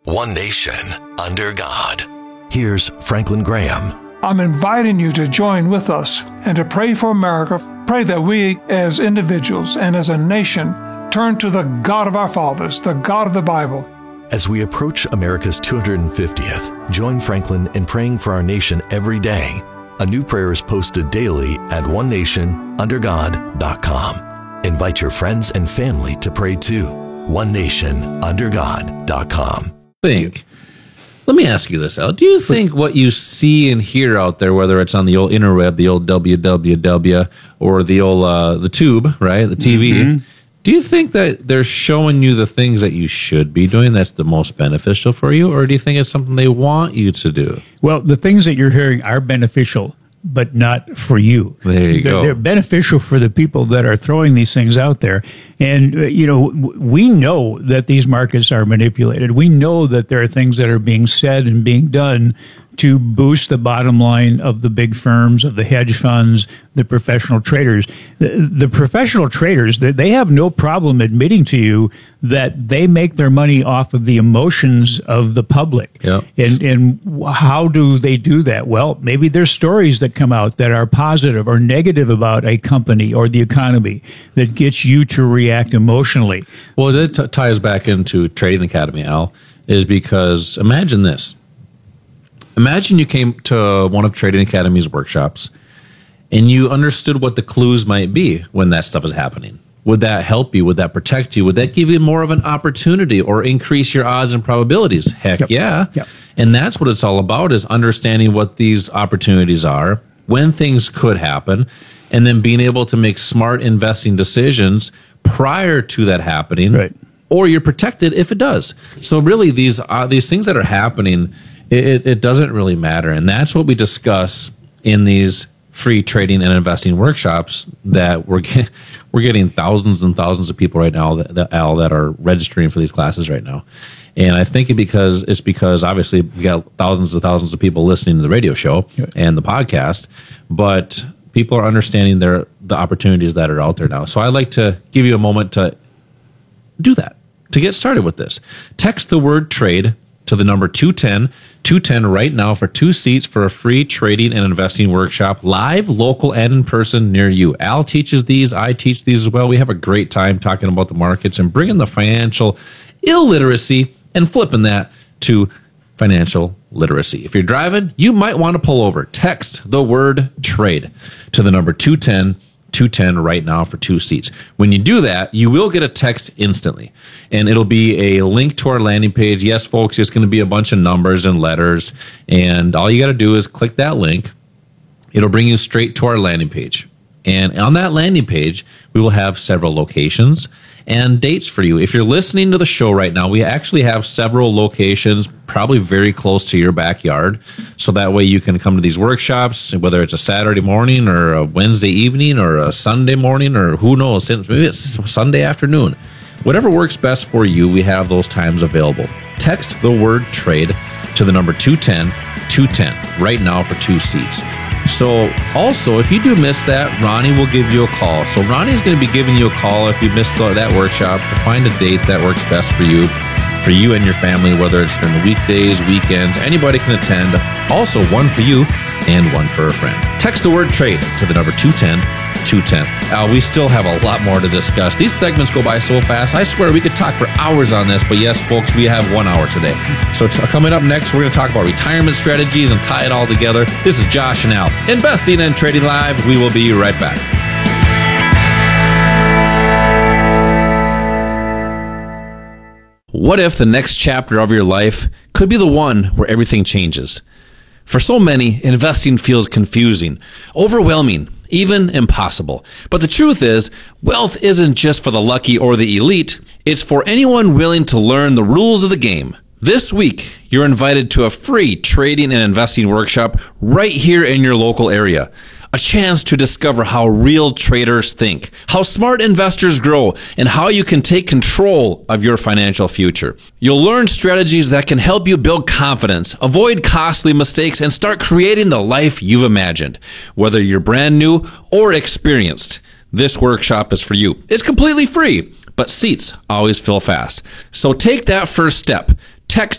One nation, under God. Here's Franklin Graham. I'm inviting you to join with us and to pray for America. Pray that we, as individuals and as a nation, turn to the God of our fathers, the God of the Bible. As we approach America's 250th, join Franklin in praying for our nation every day. A new prayer is posted daily at onenationundergod.com. Invite your friends and family to pray too. onenationundergod.com. Let me ask you this, Al. Do you think what you see and hear out there, whether it's on the old interweb, the old www, or the old the tube, right, the TV, do you think that they're showing you the things that you should be doing that's the most beneficial for you, or do you think it's something they want you to do? Well, the things that you're hearing are beneficial, but not for you. There you go. They're beneficial for the people that are throwing these things out there. And, we know that these markets are manipulated. We know that there are things that are being said and being done to boost the bottom line of the big firms, of the hedge funds, the professional traders. The professional traders, they have no problem admitting to you that they make their money off of the emotions of the public. Yep. And how do they do that? Well, maybe there's stories that come out that are positive or negative about a company or the economy that gets you to react emotionally. Well, it ties back into Trading Academy, Al, is because imagine this. Imagine you came to one of Trading Academy's workshops and you understood what the clues might be when that stuff is happening. Would that help you? Would that protect you? Would that give you more of an opportunity or increase your odds and probabilities? Heck yeah. Yep. And that's what it's all about, is understanding what these opportunities are, when things could happen, and then being able to make smart investing decisions prior to that happening. Right. Or you're protected if it does. So really these things that are happening, it doesn't really matter. And that's what we discuss in these free trading and investing workshops that we're getting thousands and thousands of people right now that are registering for these classes right now. And I think it's because obviously we got thousands and thousands of people listening to the radio show and the podcast, but people are understanding the opportunities that are out there now. So I'd like to give you a moment to do that, to get started with this. Text the word trade to the number 210 right now for 2 seats for a free trading and investing workshop, live, local, and in person near you. Al teaches these. I teach these as well. We have a great time talking about the markets and bringing the financial illiteracy and flipping that to financial literacy. If you're driving, you might want to pull over. Text the word trade to the number 210 right now for 2 seats. When you do that, you will get a text instantly, and it'll be a link to our landing page. Yes, folks, it's going to be a bunch of numbers and letters, and all you got to do is click that link. It'll bring you straight to our landing page. And on that landing page, we will have several locations and dates for you. If you're listening to the show right now, we actually have several locations, probably very close to your backyard. So that way you can come to these workshops, whether it's a Saturday morning or a Wednesday evening or a Sunday morning, or who knows, maybe it's Sunday afternoon. Whatever works best for you, we have those times available. Text the word trade to the number 210 right now for 2 seats. So also, if you do miss that, Ronnie will give you a call. So Ronnie's going to be giving you a call if you missed that workshop to find a date that works best for you and your family, whether it's during the weekdays, weekends. Anybody can attend. Also, one for you and one for a friend. Text the word trade to the number 210. Al, we still have a lot more to discuss. These segments go by so fast. I swear we could talk for hours on this, but yes, folks, we have 1 hour today. So coming up next, we're going to talk about retirement strategies and tie it all together. This is Josh and Al, Investing and Trading Live. We will be right back. What if the next chapter of your life could be the one where everything changes? For so many, investing feels confusing, overwhelming, even impossible. But the truth is, wealth isn't just for the lucky or the elite. It's for anyone willing to learn the rules of the game. This week, you're invited to a free trading and investing workshop right here in your local area. A chance to discover how real traders think, how smart investors grow, and how you can take control of your financial future. You'll learn strategies that can help you build confidence, avoid costly mistakes, and start creating the life you've imagined. Whether you're brand new or experienced, this workshop is for you. It's completely free, but seats always fill fast. So take that first step. Text